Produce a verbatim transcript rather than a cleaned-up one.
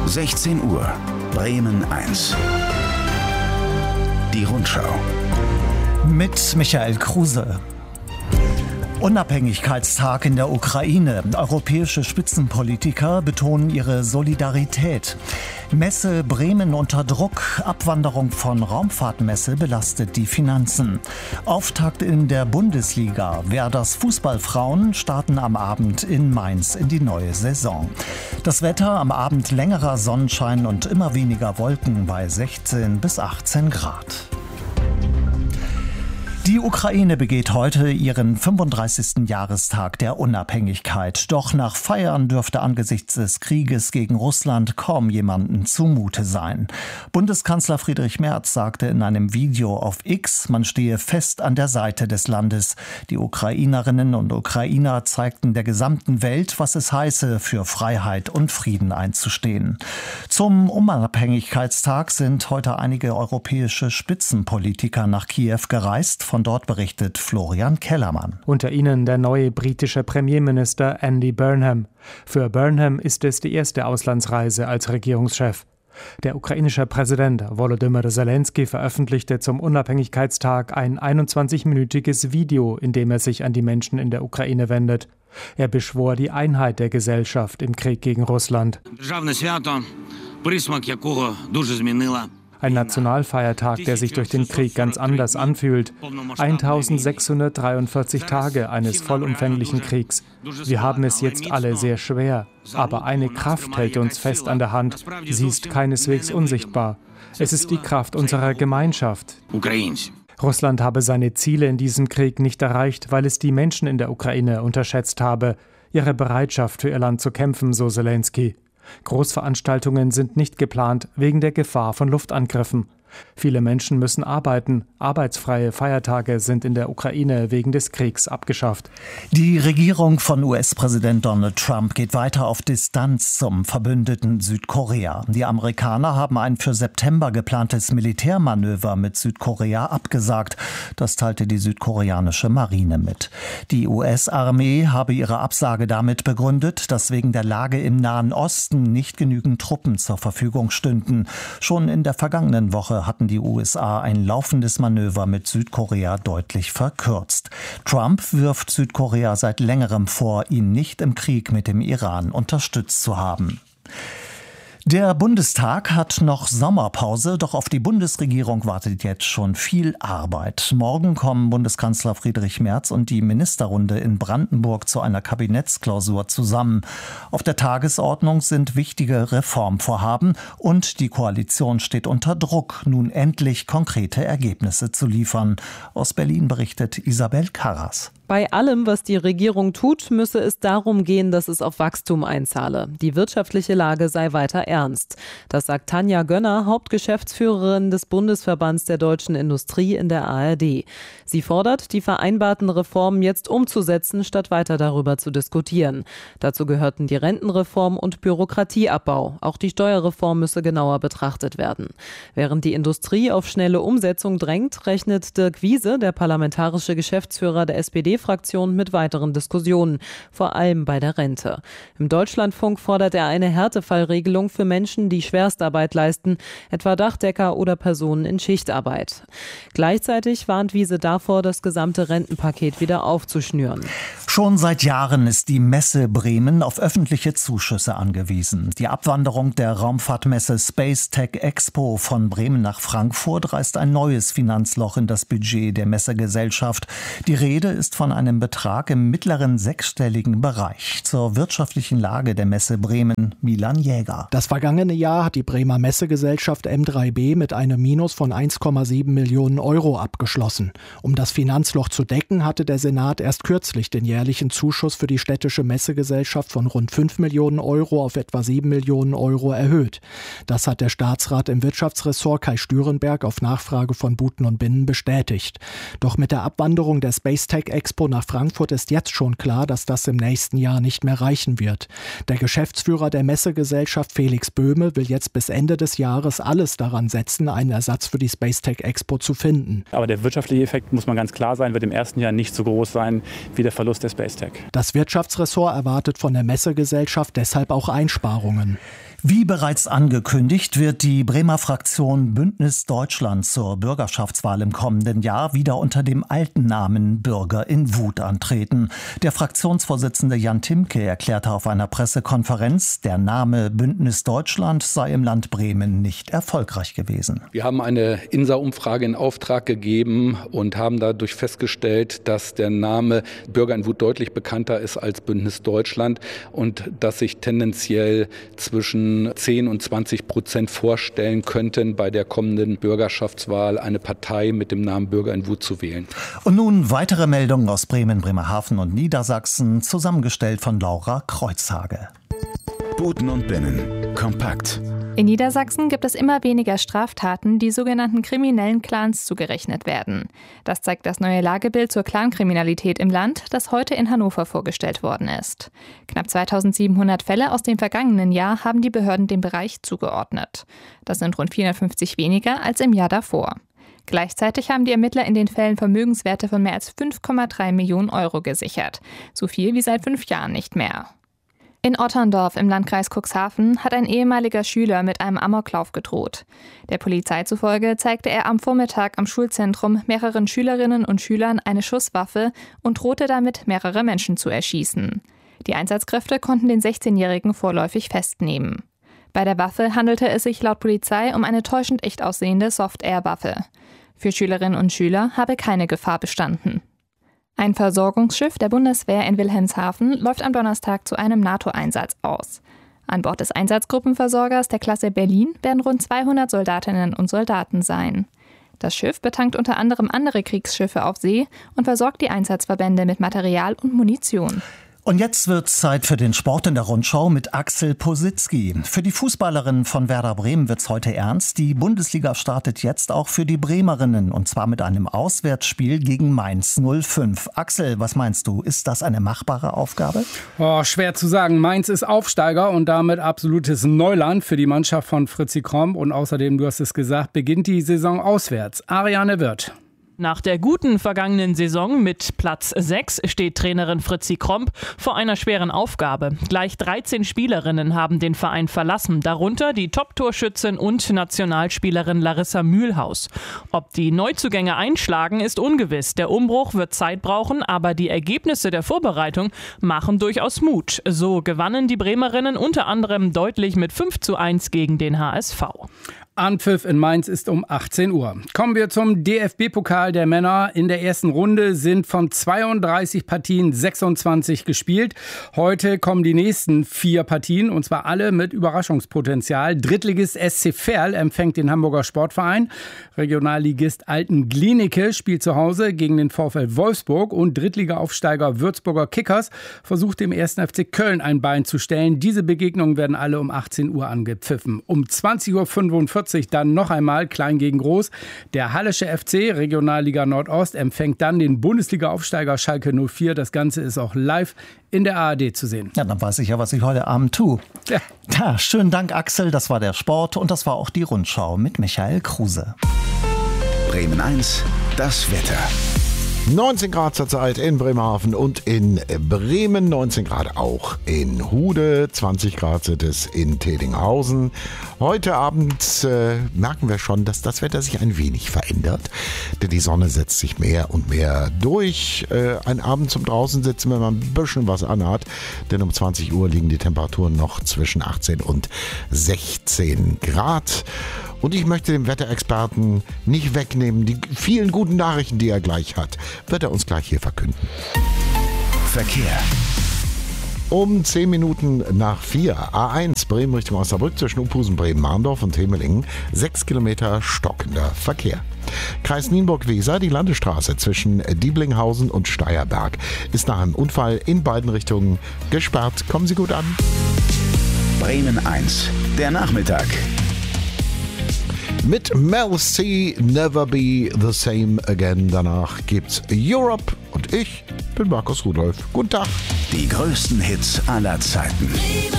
sechzehn Uhr, Bremen eins. Die Rundschau. Mit Michael Kruse. Unabhängigkeitstag in der Ukraine. Europäische Spitzenpolitiker betonen ihre Solidarität. Messe Bremen unter Druck. Abwanderung von Raumfahrtmesse belastet die Finanzen. Auftakt in der Bundesliga. Werders Fußballfrauen starten am Abend in Mainz in die neue Saison. Das Wetter: am Abend längerer Sonnenschein und immer weniger Wolken bei sechzehn bis achtzehn Grad. Die Ukraine begeht heute ihren fünfunddreißigsten Jahrestag der Unabhängigkeit. Doch nach Feiern dürfte angesichts des Krieges gegen Russland kaum jemandem zumute sein. Bundeskanzler Friedrich Merz sagte in einem Video auf X, man stehe fest an der Seite des Landes. Die Ukrainerinnen und Ukrainer zeigten der gesamten Welt, was es heiße, für Freiheit und Frieden einzustehen. Zum Unabhängigkeitstag sind heute einige europäische Spitzenpolitiker nach Kiew gereist. Von dort berichtet Florian Kellermann. Unter ihnen der neue britische Premierminister Andy Burnham. Für Burnham ist es die erste Auslandsreise als Regierungschef. Der ukrainische Präsident Volodymyr Zelensky veröffentlichte zum Unabhängigkeitstag ein einundzwanzigminütiges Video, in dem er sich an die Menschen in der Ukraine wendet. Er beschwor die Einheit der Gesellschaft im Krieg gegen Russland. Ein Nationalfeiertag, der sich durch den Krieg ganz anders anfühlt. eintausendsechshundertdreiundvierzig Tage eines vollumfänglichen Kriegs. Wir haben es jetzt alle sehr schwer. Aber eine Kraft hält uns fest an der Hand. Sie ist keineswegs unsichtbar. Es ist die Kraft unserer Gemeinschaft. Russland habe seine Ziele in diesem Krieg nicht erreicht, weil es die Menschen in der Ukraine unterschätzt habe. Ihre Bereitschaft für ihr Land zu kämpfen, so Zelensky. Großveranstaltungen sind nicht geplant wegen der Gefahr von Luftangriffen. Viele Menschen müssen arbeiten. Arbeitsfreie Feiertage sind in der Ukraine wegen des Kriegs abgeschafft. Die Regierung von U S-Präsident Donald Trump geht weiter auf Distanz zum Verbündeten Südkorea. Die Amerikaner haben ein für September geplantes Militärmanöver mit Südkorea abgesagt. Das teilte die südkoreanische Marine mit. Die U S-Armee habe ihre Absage damit begründet, dass wegen der Lage im Nahen Osten nicht genügend Truppen zur Verfügung stünden. Schon in der vergangenen Woche hatten die U S A ein laufendes Manöver mit Südkorea deutlich verkürzt. Trump wirft Südkorea seit längerem vor, ihn nicht im Krieg mit dem Iran unterstützt zu haben. Der Bundestag hat noch Sommerpause, doch auf die Bundesregierung wartet jetzt schon viel Arbeit. Morgen kommen Bundeskanzler Friedrich Merz und die Ministerrunde in Brandenburg zu einer Kabinettsklausur zusammen. Auf der Tagesordnung sind wichtige Reformvorhaben und die Koalition steht unter Druck, nun endlich konkrete Ergebnisse zu liefern. Aus Berlin berichtet Isabel Karras. Bei allem, was die Regierung tut, müsse es darum gehen, dass es auf Wachstum einzahle. Die wirtschaftliche Lage sei weiter ernst. Das sagt Tanja Gönner, Hauptgeschäftsführerin des Bundesverbands der deutschen Industrie in der A R D. Sie fordert, die vereinbarten Reformen jetzt umzusetzen, statt weiter darüber zu diskutieren. Dazu gehörten die Rentenreform und Bürokratieabbau. Auch die Steuerreform müsse genauer betrachtet werden. Während die Industrie auf schnelle Umsetzung drängt, rechnet Dirk Wiese, der parlamentarische Geschäftsführer der S P D-Fraktion, mit weiteren Diskussionen, vor allem bei der Rente. Im Deutschlandfunk fordert er eine Härtefallregelung für Menschen, die Schwerstarbeit leisten, etwa Dachdecker oder Personen in Schichtarbeit. Gleichzeitig warnt Wiese davor, das gesamte Rentenpaket wieder aufzuschnüren. Schon seit Jahren ist die Messe Bremen auf öffentliche Zuschüsse angewiesen. Die Abwanderung der Raumfahrtmesse Space Tech Expo von Bremen nach Frankfurt reißt ein neues Finanzloch in das Budget der Messegesellschaft. Die Rede ist von einem Betrag im mittleren sechsstelligen Bereich. Zur wirtschaftlichen Lage der Messe Bremen, Milan Jäger. Das vergangene Jahr hat die Bremer Messegesellschaft M drei B mit einem Minus von eins Komma sieben Millionen Euro abgeschlossen. Um das Finanzloch zu decken, hatte der Senat erst kürzlich den jährlichen Zuschuss für die städtische Messegesellschaft von rund fünf Millionen Euro auf etwa sieben Millionen Euro erhöht. Das hat der Staatsrat im Wirtschaftsressort Kai Stürenberg auf Nachfrage von Buten und Binnen bestätigt. Doch mit der Abwanderung der Space Tech Expo nach Frankfurt ist jetzt schon klar, dass das im nächsten Jahr nicht mehr reichen wird. Der Geschäftsführer der Messegesellschaft Felix Böhme will jetzt bis Ende des Jahres alles daran setzen, einen Ersatz für die Space Tech Expo zu finden. Aber der wirtschaftliche Effekt, muss man ganz klar sein, wird im ersten Jahr nicht so groß sein wie der Verlust der Space Tech. Das Wirtschaftsressort erwartet von der Messegesellschaft deshalb auch Einsparungen. Wie bereits angekündigt, wird die Bremer Fraktion Bündnis Deutschland zur Bürgerschaftswahl im kommenden Jahr wieder unter dem alten Namen Bürger in Wut antreten. Der Fraktionsvorsitzende Jan Timke erklärte auf einer Pressekonferenz, der Name Bündnis Deutschland sei im Land Bremen nicht erfolgreich gewesen. Wir haben eine INSA-Umfrage in Auftrag gegeben und haben dadurch festgestellt, dass der Name Bürger in Wut deutlich bekannter ist als Bündnis Deutschland und dass sich tendenziell zwischen zehn und zwanzig Prozent vorstellen könnten, bei der kommenden Bürgerschaftswahl eine Partei mit dem Namen Bürger in Wut zu wählen. Und nun weitere Meldungen aus Bremen, Bremerhaven und Niedersachsen, zusammengestellt von Laura Kreuzhage. Buten und Binnen. Kompakt. In Niedersachsen gibt es immer weniger Straftaten, die sogenannten kriminellen Clans zugerechnet werden. Das zeigt das neue Lagebild zur Clankriminalität im Land, das heute in Hannover vorgestellt worden ist. Knapp zweitausendsiebenhundert Fälle aus dem vergangenen Jahr haben die Behörden dem Bereich zugeordnet. Das sind rund vierhundertfünfzig weniger als im Jahr davor. Gleichzeitig haben die Ermittler in den Fällen Vermögenswerte von mehr als fünf Komma drei Millionen Euro gesichert. So viel wie seit fünf Jahren nicht mehr. In Otterndorf im Landkreis Cuxhaven hat ein ehemaliger Schüler mit einem Amoklauf gedroht. Der Polizei zufolge zeigte er am Vormittag am Schulzentrum mehreren Schülerinnen und Schülern eine Schusswaffe und drohte damit, mehrere Menschen zu erschießen. Die Einsatzkräfte konnten den sechzehnjährigen vorläufig festnehmen. Bei der Waffe handelte es sich laut Polizei um eine täuschend echt aussehende Soft-Air-Waffe. Für Schülerinnen und Schüler habe keine Gefahr bestanden. Ein Versorgungsschiff der Bundeswehr in Wilhelmshaven läuft am Donnerstag zu einem NATO-Einsatz aus. An Bord des Einsatzgruppenversorgers der Klasse Berlin werden rund zweihundert Soldatinnen und Soldaten sein. Das Schiff betankt unter anderem andere Kriegsschiffe auf See und versorgt die Einsatzverbände mit Material und Munition. Und jetzt wird Zeit für den Sport in der Rundschau mit Axel Positzky. Für die Fußballerinnen von Werder Bremen wird's heute ernst. Die Bundesliga startet jetzt auch für die Bremerinnen und zwar mit einem Auswärtsspiel gegen Mainz null fünf. Axel, was meinst du? Ist das eine machbare Aufgabe? Oh, schwer zu sagen. Mainz ist Aufsteiger und damit absolutes Neuland für die Mannschaft von Fritzi Kromm. Und außerdem, du hast es gesagt, beginnt die Saison auswärts. Ariane Wirth. Nach der guten vergangenen Saison mit Platz sechs steht Trainerin Fritzi Kromm vor einer schweren Aufgabe. Gleich dreizehn Spielerinnen haben den Verein verlassen, darunter die Top-Torschützin und Nationalspielerin Larissa Mühlhaus. Ob die Neuzugänge einschlagen, ist ungewiss. Der Umbruch wird Zeit brauchen, aber die Ergebnisse der Vorbereitung machen durchaus Mut. So gewannen die Bremerinnen unter anderem deutlich mit fünf zu eins gegen den H S V. Anpfiff in Mainz ist um achtzehn Uhr. Kommen wir zum D F B-Pokal der Männer. In der ersten Runde sind von zweiunddreißig Partien sechsundzwanzig gespielt. Heute kommen die nächsten vier Partien und zwar alle mit Überraschungspotenzial. Drittligist S C Verl empfängt den Hamburger Sportverein. Regionalligist Alten-Glienicke spielt zu Hause gegen den VfL Wolfsburg und Drittliga-Aufsteiger Würzburger Kickers versucht dem ersten F C Köln ein Bein zu stellen. Diese Begegnungen werden alle um achtzehn Uhr angepfiffen. Um zwanzig Uhr fünfundvierzig dann noch einmal klein gegen groß. Der Hallische F C, Regionalliga Nordost, empfängt dann den Bundesliga-Aufsteiger Schalke null vier. Das Ganze ist auch live in der A R D zu sehen. Ja, dann weiß ich ja, was ich heute Abend tue. Ja. Ja, schönen Dank, Axel. Das war der Sport und das war auch die Rundschau mit Michael Kruse. Bremen eins, das Wetter. neunzehn Grad zurzeit in Bremerhaven und in Bremen, neunzehn Grad auch in Hude, zwanzig Grad sind es in Tedinghausen. Heute Abend äh, merken wir schon, dass das Wetter sich ein wenig verändert, denn die Sonne setzt sich mehr und mehr durch. Äh, ein Abend zum draußen sitzen, wenn man ein bisschen was anhat, denn um zwanzig Uhr liegen die Temperaturen noch zwischen achtzehn und sechzehn Grad. Und ich möchte dem Wetterexperten nicht wegnehmen, die vielen guten Nachrichten, die er gleich hat, wird er uns gleich hier verkünden. Verkehr. Um zehn Minuten nach vier, A eins Bremen Richtung Osnabrück zwischen Uphusen, Bremen, Mahndorf und Temelingen, sechs Kilometer stockender Verkehr. Kreis Nienburg-Weser, die Landesstraße zwischen Dieblinghausen und Steierberg ist nach einem Unfall in beiden Richtungen gesperrt. Kommen Sie gut an. Bremen eins, der Nachmittag. Mit Mel C, Never Be the Same Again. Danach gibt's Europe und ich bin Markus Rudolph. Guten Tag. Die größten Hits aller Zeiten.